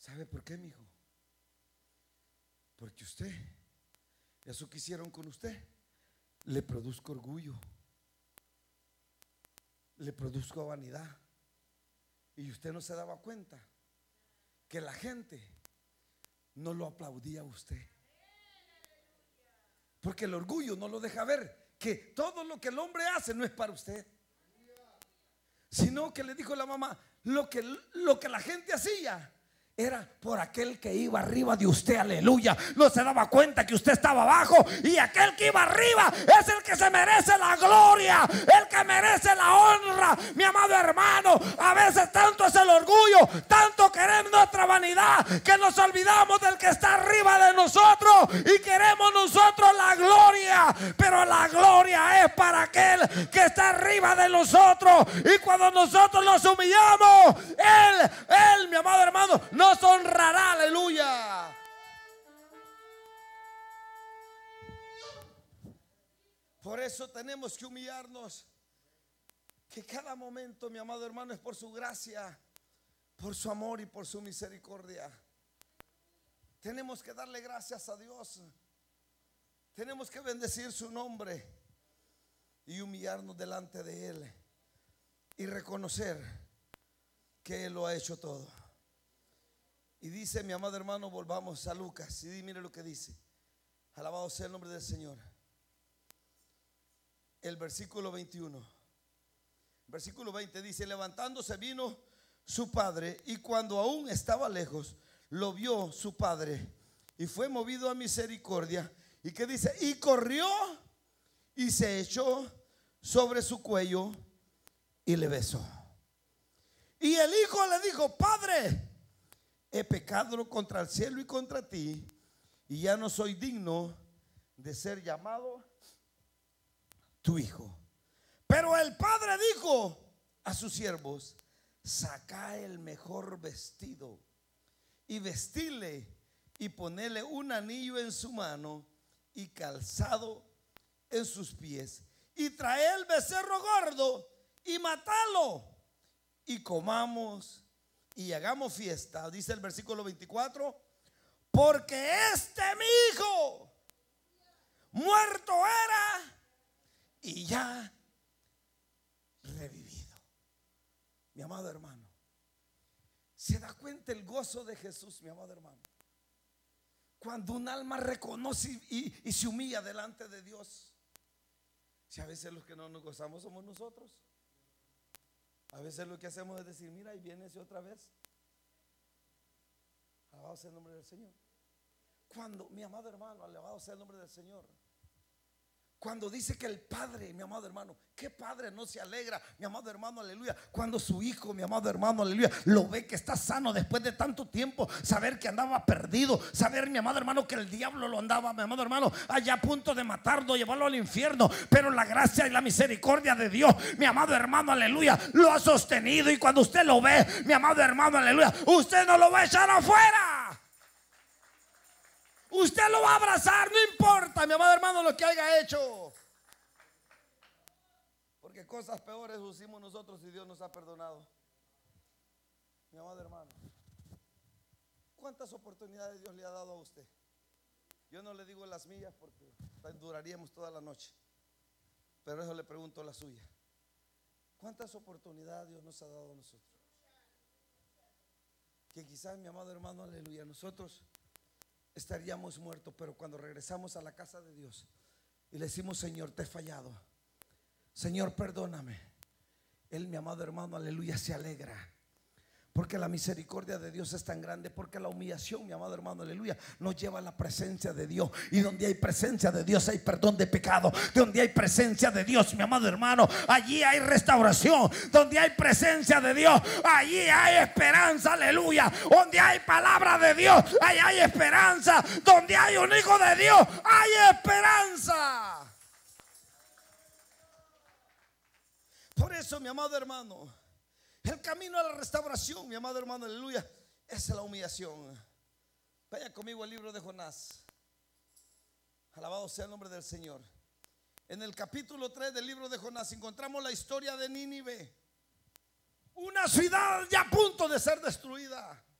¿Sabe por qué, mijo? Porque usted, eso que hicieron con usted, le produzco orgullo, le produzco vanidad. Y usted no se daba cuenta que la gente no lo aplaudía a usted, porque el orgullo no lo deja ver que todo lo que el hombre hace no es para usted, sino que le dijo la mamá, lo que la gente hacía era por aquel que iba arriba de usted, aleluya. No se daba cuenta que usted estaba abajo, y aquel que iba arriba es el que se merece la gloria, el que merece la honra. Mi amado hermano, a veces tanto es el orgullo, tanto queremos nuestra vanidad, que nos olvidamos del que está arriba de nosotros y queremos nosotros la gloria. Pero la gloria es para aquel que está arriba de nosotros, y cuando nosotros nos humillamos, Él, mi amado hermano, nos honrará, aleluya. Por eso tenemos que humillarnos, que cada momento, mi amado hermano, es por su gracia, por su amor y por su misericordia. Tenemos que darle gracias a Dios, tenemos que bendecir su nombre y humillarnos delante de Él y reconocer que Él lo ha hecho todo. Y dice, mi amado hermano, volvamos a Lucas y mire lo que dice. Alabado sea el nombre del Señor. El versículo 21. Versículo 20 dice: levantándose vino su padre, y cuando aún estaba lejos, lo vio su padre, y fue movido a misericordia. ¿Y qué dice? Y corrió y se echó sobre su cuello y le besó. Y el hijo le dijo: Padre, he pecado contra el cielo y contra ti, y ya no soy digno de ser llamado tu hijo. Pero el padre dijo a sus siervos: sacad el mejor vestido y vestidle, y ponele un anillo en su mano y calzado en sus pies, y trae el becerro gordo y matalo, y comamos y hagamos fiesta. Dice el versículo 24: porque mi hijo muerto era y ya revivido. Mi amado hermano, ¿se da cuenta el gozo de Jesús, mi amado hermano? Cuando un alma reconoce y se humilla delante de Dios. Si a veces los que no nos gozamos somos nosotros, a veces lo que hacemos es decir: mira, ahí viene ese otra vez. Alabado sea el nombre del Señor. Cuando, mi amado hermano, alabado sea el nombre del Señor, cuando dice que el padre, mi amado hermano, ¿qué padre no se alegra, mi amado hermano, aleluya? Cuando su hijo, mi amado hermano, aleluya, lo ve que está sano después de tanto tiempo, saber que andaba perdido, saber, mi amado hermano, que el diablo lo andaba, mi amado hermano, allá a punto de matarlo, llevarlo al infierno, pero la gracia y la misericordia de Dios, mi amado hermano, aleluya, lo ha sostenido. Y cuando usted lo ve, mi amado hermano, aleluya, usted no lo va a echar afuera, usted lo va a abrazar, no importa, mi amado hermano, lo que haya hecho. Porque cosas peores hicimos nosotros y Dios nos ha perdonado. Mi amado hermano, ¿cuántas oportunidades Dios le ha dado a usted? Yo no le digo las mías porque duraríamos toda la noche, pero eso le pregunto la suya. ¿Cuántas oportunidades Dios nos ha dado a nosotros? Que quizás, mi amado hermano, aleluya, nosotros estaríamos muertos, pero cuando regresamos a la casa de Dios y le decimos: Señor, te he fallado, Señor, perdóname, Él, mi amado hermano, aleluya, se alegra. Porque la misericordia de Dios es tan grande, porque la humillación, mi amado hermano, aleluya, nos lleva a la presencia de Dios. Y donde hay presencia de Dios hay perdón de pecado. Donde hay presencia de Dios, mi amado hermano, allí hay restauración. Donde hay presencia de Dios, allí hay esperanza, aleluya. Donde hay palabra de Dios, allí hay esperanza. Donde hay un hijo de Dios, hay esperanza. Por eso, mi amado hermano, el camino a la restauración, mi amado hermano, aleluya, es la humillación. Vaya conmigo al libro de Jonás. Alabado sea el nombre del Señor. En el capítulo 3 del libro de Jonás encontramos la historia de Nínive, una ciudad ya a punto de ser destruida.